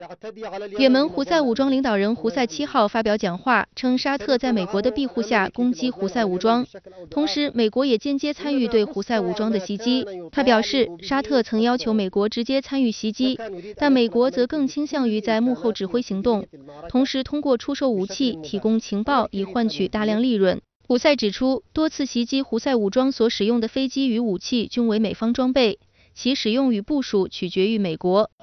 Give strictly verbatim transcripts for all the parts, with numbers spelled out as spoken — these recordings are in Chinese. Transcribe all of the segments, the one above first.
也门胡塞武装领导人胡塞七号发表讲话，称沙特在美国的庇护下攻击胡塞武装，同时美国也间接参与对胡塞武装的袭击。他表示，沙特曾要求美国直接参与袭击，但美国则更倾向于在幕后指挥行动，同时通过出售武器、提供情报以换取大量利润。胡塞指出，多次袭击胡塞武装所使用的飞机与武器均为美方装备，其使用与部署取决于美国。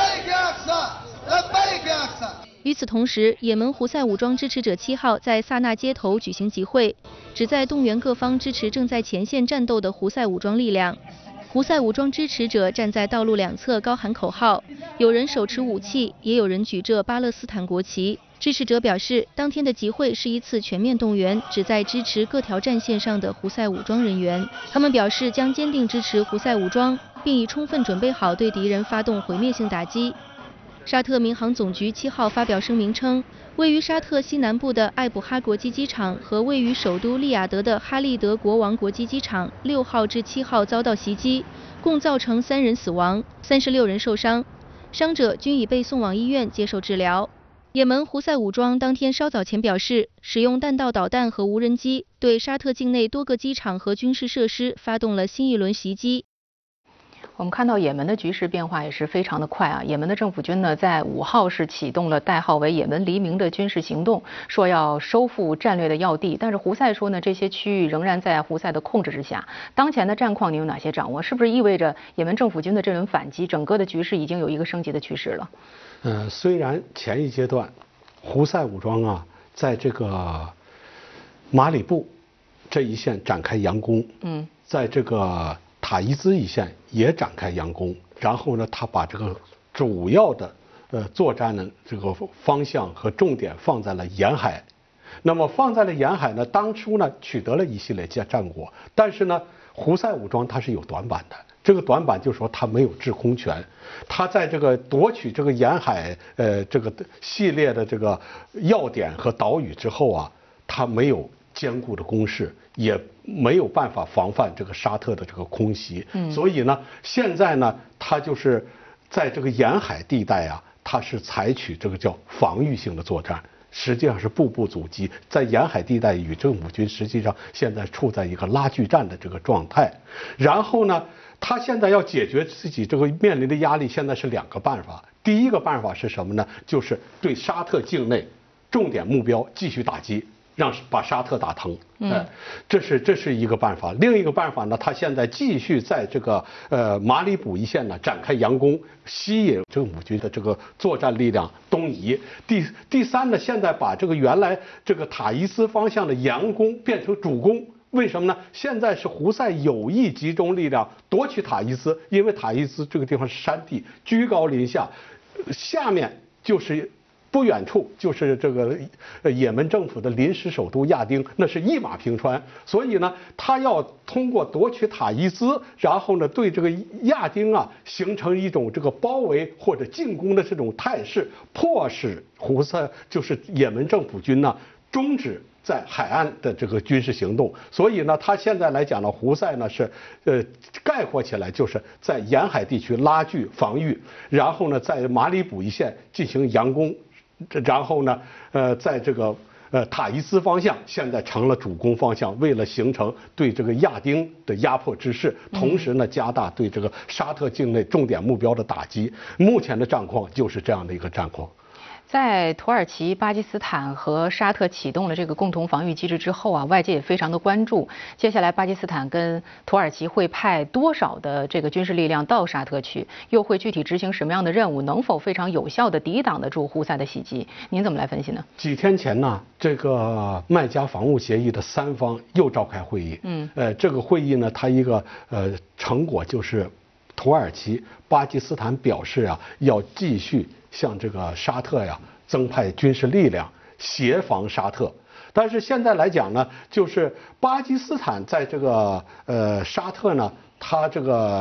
与此同时，也门胡塞武装支持者七号在萨那街头举行集会，旨在动员各方支持正在前线战斗的胡塞武装力量。胡塞武装支持者站在道路两侧高喊口号，有人手持武器，也有人举着巴勒斯坦国旗。支持者表示，当天的集会是一次全面动员，旨在支持各条战线上的胡塞武装人员。他们表示将坚定支持胡塞武装，并已充分准备好对敌人发动毁灭性打击。沙特民航总局七号发表声明称，位于沙特西南部的艾卜哈国际机场和位于首都利雅得的哈利德国王国际机场六号至七号遭到袭击，共造成三人死亡，三十六人受伤，伤者均已被送往医院接受治疗。也门胡塞武装当天稍早前表示，使用弹道导弹和无人机对沙特境内多个机场和军事设施发动了新一轮袭击。 我们看到也门的局势变化也是非常的快啊！也门的政府军呢，在五号是启动了代号为也门黎明的军事行动，说要收复战略的要地。但是胡塞说呢，这些区域仍然在胡塞的控制之下。当前的战况你有哪些掌握？是不是意味着也门政府军的这轮反击，整个的局势已经有一个升级的趋势了？ 呃，虽然前一阶段胡塞武装啊，在这个马里布这一线展开佯攻，嗯，在这个塔伊兹一线也展开佯攻，然后呢，他把这个主要的呃作战的这个方向和重点放在了沿海。那么放在了沿海呢，当初呢取得了一系列战战果，但是呢，胡塞武装它是有短板的。这个短板就是说它没有制空权，它在这个夺取这个沿海呃这个系列的这个要点和岛屿之后啊，它没有坚固的工事，也没有办法防范这个沙特的这个空袭。嗯，所以呢，现在呢，它就是在这个沿海地带啊，它是采取这个叫防御性的作战。实际上是步步阻击，在沿海地带与政府军实际上现在处在一个拉锯战的这个状态。然后呢，他现在要解决自己这个面临的压力，现在是两个办法。第一个办法是什么呢？就是对沙特境内重点目标继续打击，让把沙特打疼。嗯，这是这是一个办法。另一个办法呢，他现在继续在这个呃马里卜一线呢展开佯攻，吸引政府军的这个作战力量东移。第第三呢，现在把这个原来这个塔伊斯方向的佯攻变成主攻。为什么呢？现在是胡塞有意集中力量夺取塔伊斯，因为塔伊斯这个地方是山地，居高临下，下面就是不远处就是这个也门政府的临时首都亚丁，那是一马平川。所以呢，他要通过夺取塔伊斯，然后呢对这个亚丁啊形成一种这个包围或者进攻的这种态势，迫使胡塞就是也门政府军呢终止在海岸的这个军事行动。所以呢，他现在来讲呢，胡塞呢是呃概括起来就是在沿海地区拉锯防御，然后呢在马里卜一线进行佯攻。然后呢，呃，在这个呃塔伊斯方向现在成了主攻方向，为了形成对这个亚丁的压迫之势，同时呢加大对这个沙特境内重点目标的打击。目前的战况就是这样的一个战况。 在土耳其、巴基斯坦和沙特启动了这个共同防御机制之后啊，外界也非常的关注，接下来巴基斯坦跟土耳其会派多少的这个军事力量到沙特去，又会具体执行什么样的任务，能否非常有效的抵挡得住胡塞的袭击？您怎么来分析呢？ 几天前呢，这个麦加防务协议的三方又召开会议，嗯，呃，这个会议呢，它一个呃成果就是土耳其、巴基斯坦表示啊，要继续向这个沙特呀增派军事力量，协防沙特。但是现在来讲呢，就是巴基斯坦在这个呃沙特呢，它这个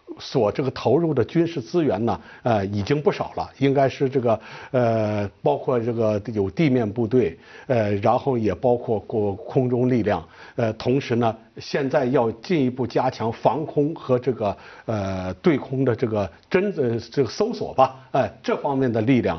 所这个投入的军事资源呢，呃，已经不少了，应该是这个呃，包括这个有地面部队，呃，然后也包括过空中力量，呃，同时呢，现在要进一步加强防空和这个呃对空的这个侦呃这个搜索吧，哎、呃，这方面的力量。